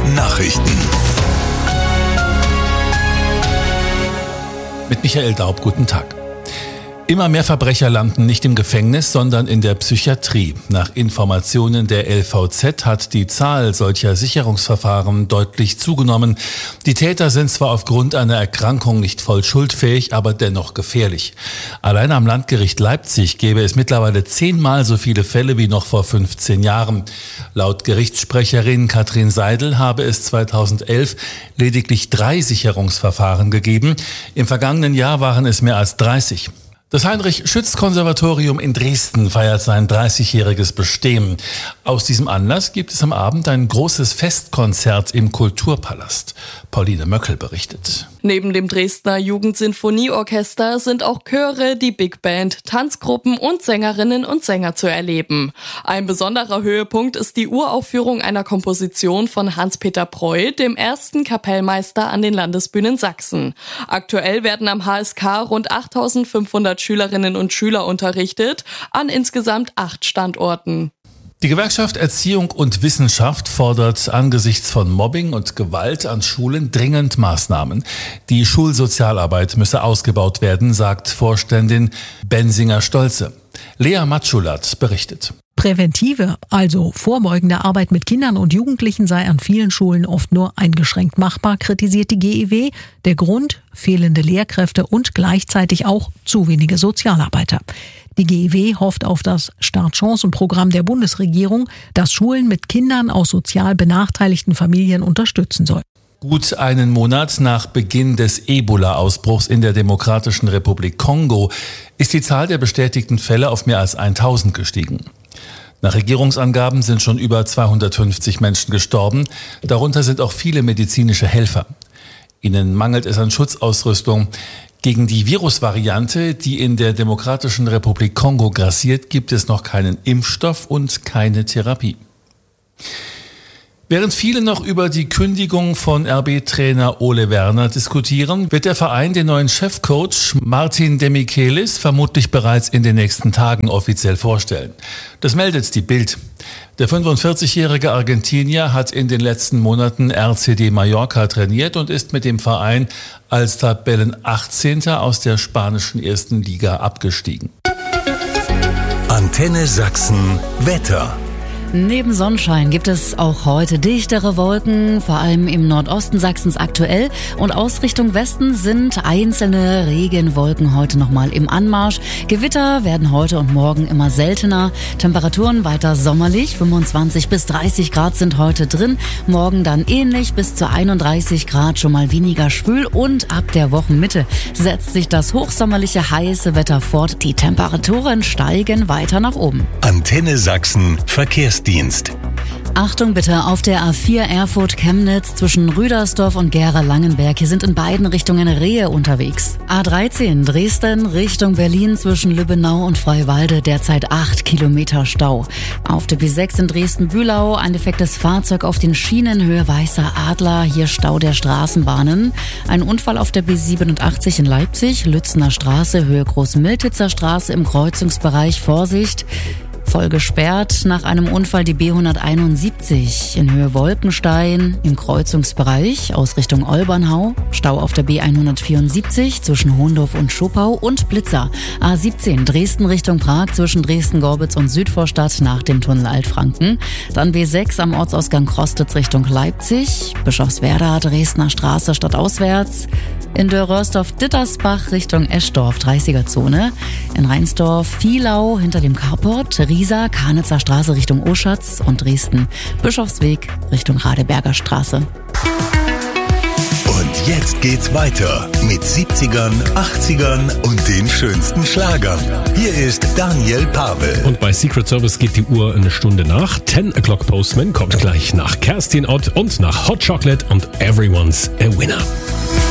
Nachrichten. Mit Michael Daub, guten Tag. Immer mehr Verbrecher landen nicht im Gefängnis, sondern in der Psychiatrie. Nach Informationen der LVZ hat die Zahl solcher Sicherungsverfahren deutlich zugenommen. Die Täter sind zwar aufgrund einer Erkrankung nicht voll schuldfähig, aber dennoch gefährlich. Allein am Landgericht Leipzig gäbe es mittlerweile 10-mal so viele Fälle wie noch vor 15 Jahren. Laut Gerichtssprecherin Katrin Seidel habe es 2011 lediglich 3 Sicherungsverfahren gegeben. Im vergangenen Jahr waren es mehr als 30. Das Heinrich-Schütz-Konservatorium in Dresden feiert sein 30-jähriges Bestehen. Aus diesem Anlass gibt es am Abend ein großes Festkonzert im Kulturpalast. Pauline Möckel berichtet. Neben dem Dresdner Jugendsinfonieorchester sind auch Chöre, die Big Band, Tanzgruppen und Sängerinnen und Sänger zu erleben. Ein besonderer Höhepunkt ist die Uraufführung einer Komposition von Hans-Peter Preu, dem ersten Kapellmeister an den Landesbühnen Sachsen. Aktuell werden am HSK rund 8.500 Schülerinnen und Schüler unterrichtet, an insgesamt 8 Standorten. Die Gewerkschaft Erziehung und Wissenschaft fordert angesichts von Mobbing und Gewalt an Schulen dringend Maßnahmen. Die Schulsozialarbeit müsse ausgebaut werden, sagt Vorständin Bensinger-Stolze. Lea Matschulat berichtet. Präventive, also vorbeugende Arbeit mit Kindern und Jugendlichen sei an vielen Schulen oft nur eingeschränkt machbar, kritisiert die GEW. Der Grund: fehlende Lehrkräfte und gleichzeitig auch zu wenige Sozialarbeiter. Die GEW hofft auf das Startchancenprogramm der Bundesregierung, das Schulen mit Kindern aus sozial benachteiligten Familien unterstützen soll. Gut einen Monat nach Beginn des Ebola-Ausbruchs in der Demokratischen Republik Kongo ist die Zahl der bestätigten Fälle auf mehr als 1000 gestiegen. Nach Regierungsangaben sind schon über 250 Menschen gestorben. Darunter sind auch viele medizinische Helfer. Ihnen mangelt es an Schutzausrüstung. Gegen die Virusvariante, die in der Demokratischen Republik Kongo grassiert, gibt es noch keinen Impfstoff und keine Therapie. Während viele noch über die Kündigung von RB-Trainer Ole Werner diskutieren, wird der Verein den neuen Chefcoach Martin Demichelis vermutlich bereits in den nächsten Tagen offiziell vorstellen. Das meldet die Bild. Der 45-jährige Argentinier hat in den letzten Monaten RCD Mallorca trainiert und ist mit dem Verein als Tabellen 18. aus der spanischen 1. Liga abgestiegen. Antenne Sachsen Wetter. Neben Sonnenschein gibt es auch heute dichtere Wolken, vor allem im Nordosten Sachsens aktuell. Und aus Richtung Westen sind einzelne Regenwolken heute nochmal im Anmarsch. Gewitter werden heute und morgen immer seltener. Temperaturen weiter sommerlich, 25 bis 30 Grad sind heute drin. Morgen dann ähnlich, bis zu 31 Grad, schon mal weniger schwül. Und ab der Wochenmitte setzt sich das hochsommerliche heiße Wetter fort. Die Temperaturen steigen weiter nach oben. Antenne Sachsen Verkehrsdienst. Achtung bitte, auf der A4 Erfurt-Chemnitz zwischen Rüdersdorf und Gera-Langenberg. Hier sind in beiden Richtungen Rehe unterwegs. A13 Dresden Richtung Berlin zwischen Lübbenau und Freiwalde, derzeit 8 Kilometer Stau. Auf der B6 in Dresden-Bühlau ein defektes Fahrzeug auf den Schienen, Höhe Weißer Adler, hier Stau der Straßenbahnen. Ein Unfall auf der B87 in Leipzig, Lützener Straße, Höhe Großmiltitzer Straße im Kreuzungsbereich, Vorsicht. Voll gesperrt nach einem Unfall die B171 in Höhe Wolkenstein im Kreuzungsbereich aus Richtung Olbernhau. Stau auf der B174 zwischen Hohndorf und Schopau und Blitzer. A17 Dresden Richtung Prag zwischen Dresden-Gorbitz und Südvorstadt nach dem Tunnel Altfranken. Dann B6 am Ortsausgang Krostitz Richtung Leipzig. Bischofswerda Dresdner Straße stadtauswärts. In Dörrörsdorf-Dittersbach Richtung Eschdorf 30er-Zone. In Rheinsdorf Vielau hinter dem Carport. Riesa, Karnitzer Straße Richtung Oschatz und Dresden Bischofsweg Richtung Radeberger Straße. Und jetzt geht's weiter mit 70ern, 80ern und den schönsten Schlagern. Hier ist Daniel Pavel. Und bei Secret Service geht die Uhr eine Stunde nach. 10 O'Clock Postman kommt gleich nach Kerstin Ott und nach Hot Chocolate und Everyone's a Winner.